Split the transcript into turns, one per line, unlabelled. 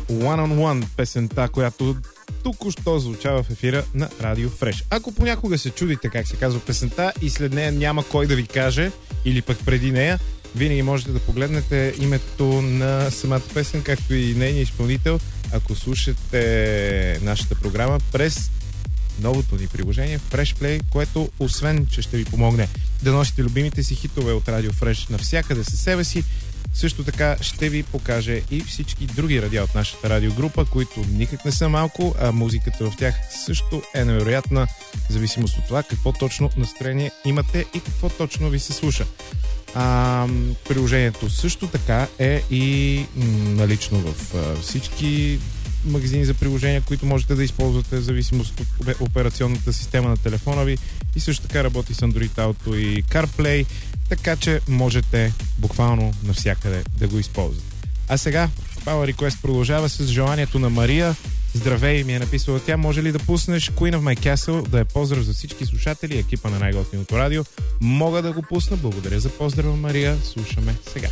One on One, песента, която току-що звучава в ефира на Радио Фреш. Ако понякога се чудите как се казва песента и след нея няма кой да ви каже, или пък преди нея, винаги можете да погледнете името на самата песен, както и нейния изпълнител, ако слушате нашата програма през новото ни приложение Fresh Play, което освен, че ще ви помогне да носите любимите си хитове от Радио Фреш навсякъде със себе си, също така ще ви покаже и всички други радиа от нашата радиогрупа, които никак не са малко, а музиката в тях също е невероятна, в зависимост от това какво точно настроение имате и какво точно ви се слуша. Приложението също така е и налично в всички магазини за приложения, които можете да използвате в зависимост от операционната система на телефона ви, и също така работи с Android Auto и CarPlay, така че можете буквално навсякъде да го използвате. А сега Power Request продължава с желанието на Мария. Здравей, ми е написала тя. Може ли да пуснеш Queen of My Castle, да е поздрав за всички слушатели и екипа на най-готиното радио? Мога да го пусна. Благодаря за поздрава, Мария. Слушаме сега.